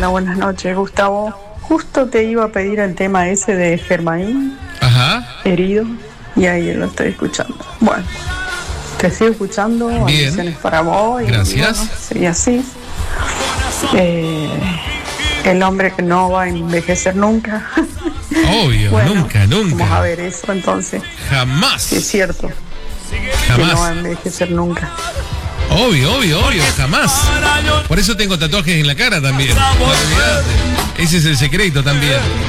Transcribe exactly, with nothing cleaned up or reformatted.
Buenas noches, Gustavo. Justo te iba a pedir el tema ese de Germain, Ajá. herido, y ahí lo estoy escuchando. Bueno, te sigo escuchando. Bien. Bendiciones para vos. Y, gracias. bueno, sigue así. Eh, el hombre que no va a envejecer nunca. Obvio, bueno, nunca, nunca. Vamos a ver eso entonces. Jamás. Sí, es cierto. Jamás. Que no va a envejecer nunca. Obvio, obvio, obvio, jamás. Por eso tengo tatuajes en la cara también. No olvidate. Ese es el secreto también.